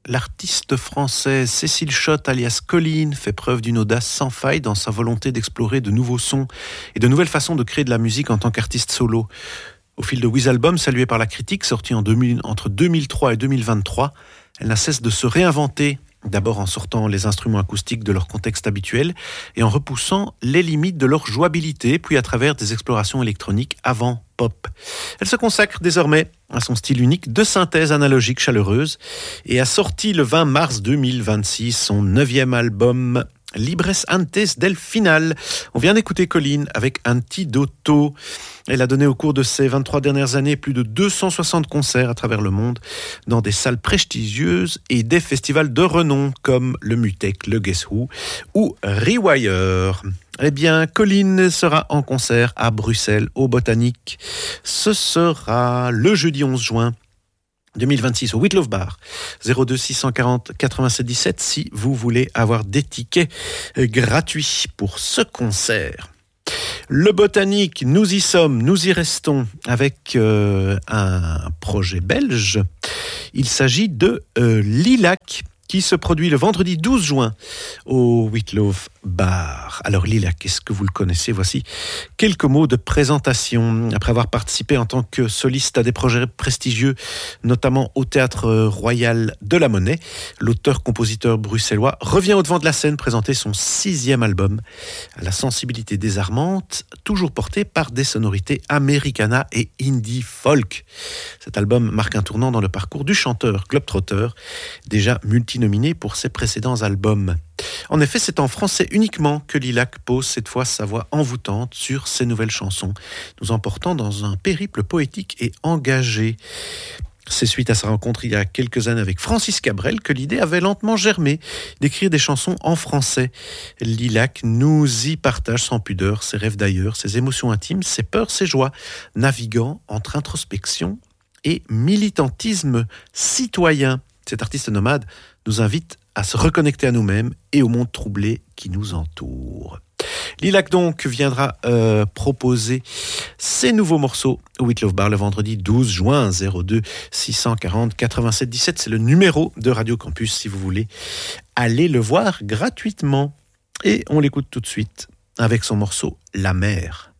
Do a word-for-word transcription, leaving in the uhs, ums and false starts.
L'artiste française Cécile Schott, alias Colline, fait preuve d'une audace sans faille dans sa volonté d'explorer de nouveaux sons et de nouvelles façons de créer de la musique en tant qu'artiste solo. Au fil de huit albums salués par la critique, sortis en deux mille, entre deux mille trois et deux mille vingt-trois, elle n'a cesse de se réinventer, d'abord en sortant les instruments acoustiques de leur contexte habituel et en repoussant les limites de leur jouabilité, puis à travers des explorations électroniques avant pop. Elle se consacre désormais à son style unique de synthèse analogique chaleureuse et a sorti le vingt mars deux mille vingt-six son neuvième album Libres Antes del Final. On vient d'écouter Colline avec Antidoto. Elle a donné au cours de ces vingt-trois dernières années plus de deux cent soixante concerts à travers le monde dans des salles prestigieuses et des festivals de renom comme le Mutec, le Guess Who ou Rewire. Eh bien, Colline sera en concert à Bruxelles, au Botanique. Ce sera le jeudi onze juin deux mille vingt-six au Whitlow Bar, zéro deux six cent quarante quatre-vingt-sept dix-sept, si vous voulez avoir des tickets gratuits pour ce concert. Le Botanique, nous y sommes, nous y restons avec euh, un projet belge. Il s'agit de euh, Lilac, qui se produit le vendredi douze juin au Whitlow Bar. Alors Lilac, est-ce que vous le connaissez ? Voici quelques mots de présentation. Après avoir participé en tant que soliste à des projets prestigieux, notamment au Théâtre Royal de la Monnaie, l'auteur-compositeur bruxellois revient au devant de la scène présenter son sixième album à la sensibilité désarmante, toujours porté par des sonorités americana et indie folk. Cet album marque un tournant dans le parcours du chanteur globetrotter, déjà multinominé pour ses précédents albums. En effet, c'est en français uniquement que Lilac pose cette fois sa voix envoûtante sur ses nouvelles chansons, nous emportant dans un périple poétique et engagé. C'est suite à sa rencontre il y a quelques années avec Francis Cabrel que l'idée avait lentement germé d'écrire des chansons en français. Lilac nous y partage sans pudeur ses rêves d'ailleurs, ses émotions intimes, ses peurs, ses joies, naviguant entre introspection et militantisme citoyen. Cet artiste nomade nous invite à se reconnecter à nous-mêmes et au monde troublé qui nous entoure. Lilac donc viendra euh, proposer ses nouveaux morceaux au Whitlow Bar le vendredi douze juin, zéro deux six cent quarante quatre-vingt-sept dix-sept. C'est le numéro de Radio Campus si vous voulez aller le voir gratuitement. Et on l'écoute tout de suite avec son morceau La Mer.